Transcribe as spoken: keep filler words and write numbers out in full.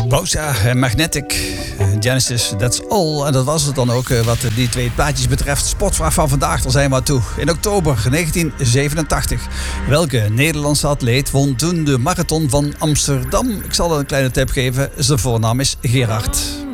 Bowser en Magnetic, Genesis, That's All. En dat was het dan ook wat die twee plaatjes betreft. Sportvraag van vandaag, daar zijn we aan toe. In oktober negentien zevenentachtig. Welke Nederlandse atleet won toen de marathon van Amsterdam? Ik zal een kleine tip geven. Zijn voornaam is Gerard.